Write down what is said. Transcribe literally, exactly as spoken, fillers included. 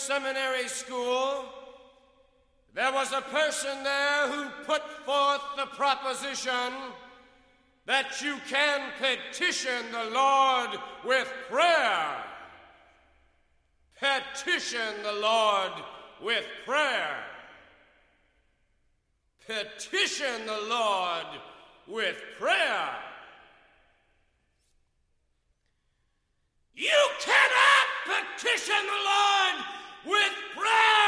seminary school, there was a person there who put forth the proposition that you can petition the Lord with prayer. Petition the Lord with prayer. Petition the Lord with prayer.